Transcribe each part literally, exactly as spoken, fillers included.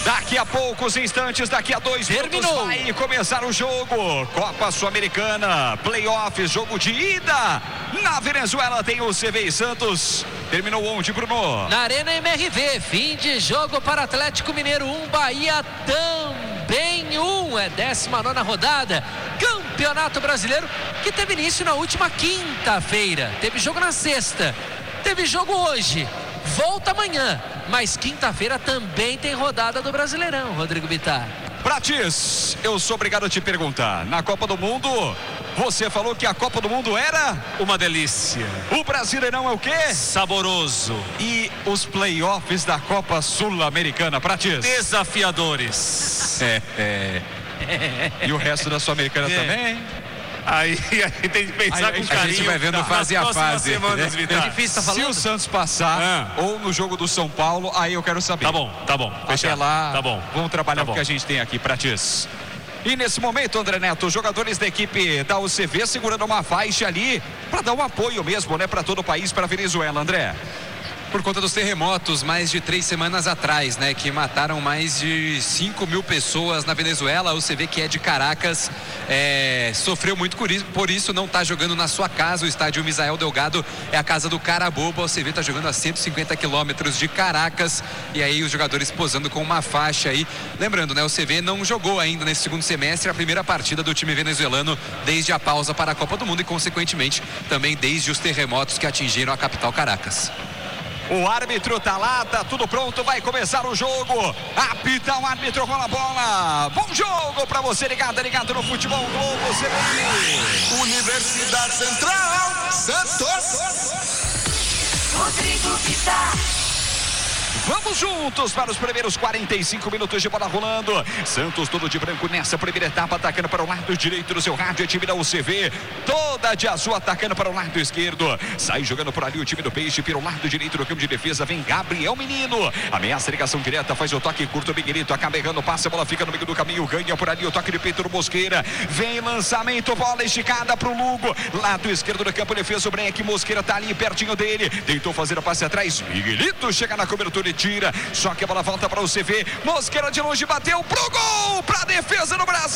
Daqui a poucos instantes, daqui a dois Terminou. minutos vai começar o jogo. Copa Sul-Americana, playoffs, jogo de ida. Na Venezuela tem o C V e Santos. Terminou onde, Bruno? Na Arena M R V, fim de jogo para Atlético Mineiro um, Bahia também um. É décima nona rodada. Campeonato Brasileiro que teve início na última quinta-feira. Teve jogo na sexta. Teve jogo hoje. Volta amanhã. Mas quinta-feira também tem rodada do Brasileirão, Rodrigo Bittar. Prates, eu sou obrigado a te perguntar. Na Copa do Mundo, você falou que a Copa do Mundo era uma delícia. O Brasileirão é o quê? Saboroso. E os playoffs da Copa Sul-Americana, Prates? Desafiadores. É, é. E o resto da Sul-Americana é. também? Aí, aí tem que pensar aí, com a carinho. A gente vai vendo fase a fase. Semanas, é difícil, tá falando? Se o Santos passar, ah. ou no jogo do São Paulo, aí eu quero saber. Tá bom, tá bom. Até lá, tá bom. Vamos trabalhar tá com o que a gente tem aqui, Prates. E nesse momento, André Neto, os jogadores da equipe da U C V segurando uma faixa ali para dar um apoio mesmo, né, para todo o país, para a Venezuela, André. Por conta dos terremotos, mais de três semanas atrás, né? Que mataram mais de cinco mil pessoas na Venezuela. A U C V, que é de Caracas, é, sofreu muito por isso, por isso não está jogando na sua casa. O estádio Misael Delgado é a casa do Carabobo. A U C V está jogando a cento e cinquenta quilômetros de Caracas. E aí os jogadores posando com uma faixa aí. Lembrando, né? O U C V não jogou ainda nesse segundo semestre a primeira partida do time venezuelano desde a pausa para a Copa do Mundo e, consequentemente, também desde os terremotos que atingiram a capital Caracas. O árbitro tá lá, tá tudo pronto, vai começar o jogo. Apita o árbitro com a bola. Bom jogo pra você ligado, ligado no Futebol Globo. C B I. Universidade Central, Santos. Rodrigo Bittar. Vamos juntos para os primeiros quarenta e cinco minutos de bola rolando. Santos todo de branco nessa primeira etapa, atacando para o lado direito do seu rádio. O time da U C V toda de azul, atacando para o lado esquerdo. Sai jogando por ali o time do Peixe, pelo lado direito do campo de defesa. Vem Gabriel Menino, ameaça a ligação direta, faz o toque curto. O Miguelito acaba errando, passa, a bola fica no meio do caminho. Ganha por ali o toque de peito do Mosqueira. Vem lançamento, bola esticada para o Lugo. Lado esquerdo do campo, defesa o Breck. Mosqueira tá ali pertinho dele, tentou fazer a passe atrás. Miguelito chega na cobertura e tira, só que a bola volta para o C V. Mosqueira de longe bateu pro gol, pra defesa do Brasil.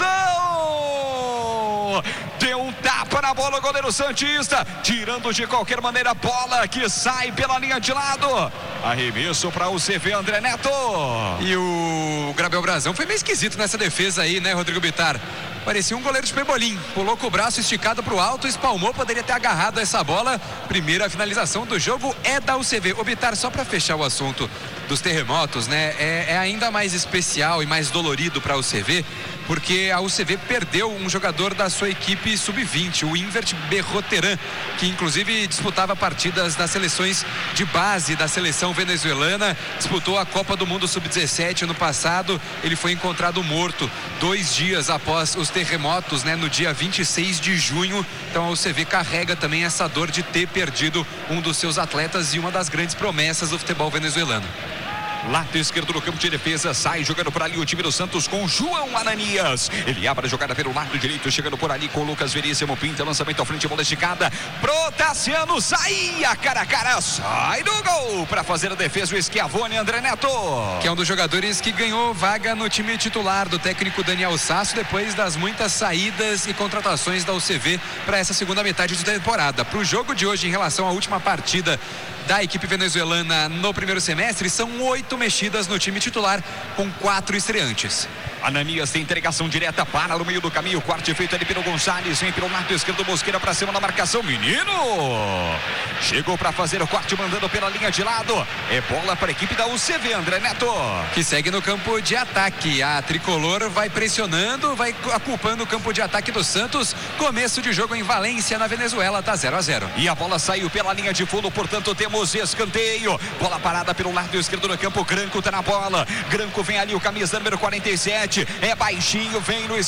Deu um tapa na bola o goleiro santista, tirando de qualquer maneira a bola que sai pela linha de lado. Arremesso para o C V, André Neto. E o Gabriel Brazão foi meio esquisito nessa defesa aí, né, Rodrigo Bittar? Parecia um goleiro de pebolim, pulou com o braço esticado para o alto, espalmou, poderia ter agarrado essa bola. Primeira finalização do jogo é da U C V. O Bittar, só para fechar o assunto dos terremotos, né, é, é ainda mais especial e mais dolorido para a U C V, porque a U C V perdeu um jogador da sua equipe sub vinte, o Invert Berroteran, que inclusive disputava partidas das seleções de base da seleção venezuelana, disputou a Copa do Mundo sub dezessete ano passado. Ele foi encontrado morto dois dias após os terremotos, né, no dia vinte e seis de junho. Então a U C V carrega também essa dor de ter perdido um dos seus atletas e uma das grandes promessas do futebol venezuelano. Lado esquerdo do campo de defesa, sai jogando por ali o time do Santos com João Ananias. Ele abre a jogada pelo lado direito, chegando por ali com o Lucas Veríssimo. Pinta, lançamento à frente, bola esticada pro Tassiano, saía cara a cara, sai do gol para fazer a defesa o Schiavone, André Neto, que é um dos jogadores que ganhou vaga no time titular do técnico Daniel Sasso depois das muitas saídas e contratações da U C V para essa segunda metade de temporada. Para o jogo de hoje, em relação à última partida da equipe venezuelana no primeiro semestre, são oito mexidas no time titular, com quatro estreantes. Ananias tem entregação direta, para no meio do caminho, corte feito ali pelo Gonçalves, vem pelo lado esquerdo, Mosqueira para cima da marcação, Menino chegou para fazer o corte, mandando pela linha de lado. É bola para a equipe da U C V, André Neto, que segue no campo de ataque. A tricolor vai pressionando, vai ocupando o campo de ataque do Santos. Começo de jogo em Valência, na Venezuela, tá zero a zero. E a bola saiu pela linha de fundo, portanto temos escanteio. Bola parada pelo lado esquerdo do campo, Granco tá na bola. Granco vem ali, o camisa número quarenta e sete, é baixinho, vem no